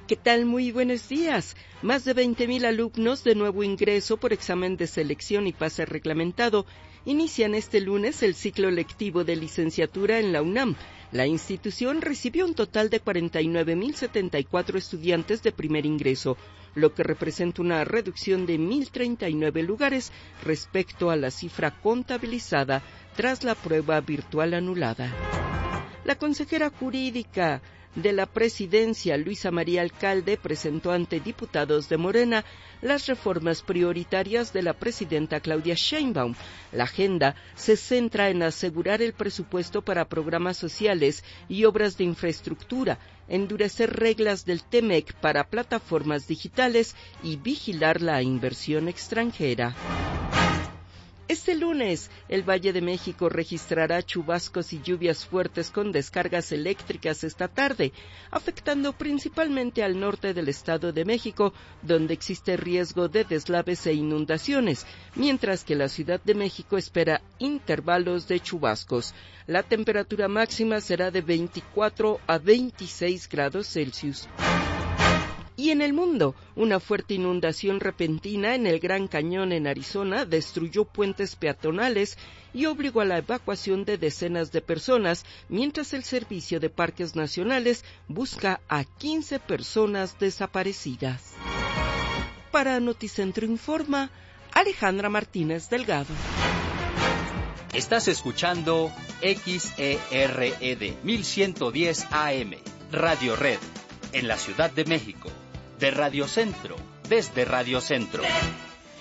¿Qué tal? Muy buenos días. Más de 20,000 alumnos de nuevo ingreso por examen de selección y pase reglamentado inician este lunes el ciclo lectivo de licenciatura en la UNAM. La institución recibió un total de 49,074 estudiantes de primer ingreso, lo que representa una reducción de 1,039 lugares respecto a la cifra contabilizada tras la prueba virtual anulada. La consejera jurídica de la Presidencia, Luisa María Alcalde, presentó ante diputados de Morena las reformas prioritarias de la presidenta Claudia Sheinbaum. La agenda se centra en asegurar el presupuesto para programas sociales y obras de infraestructura, endurecer reglas del TEMEC para plataformas digitales y vigilar la inversión extranjera. Este lunes, el Valle de México registrará chubascos y lluvias fuertes con descargas eléctricas esta tarde, afectando principalmente al norte del Estado de México, donde existe riesgo de deslaves e inundaciones, mientras que la Ciudad de México espera intervalos de chubascos. La temperatura máxima será de 24 a 26 grados Celsius. Y en el mundo, una fuerte inundación repentina en el Gran Cañón en Arizona destruyó puentes peatonales y obligó a la evacuación de decenas de personas, mientras el Servicio de Parques Nacionales busca a 15 personas desaparecidas. Para Noticentro Informa, Alejandra Martínez Delgado. Estás escuchando XERED 1110 AM, Radio Red, en la Ciudad de México. De Radio Centro, desde Radio Centro.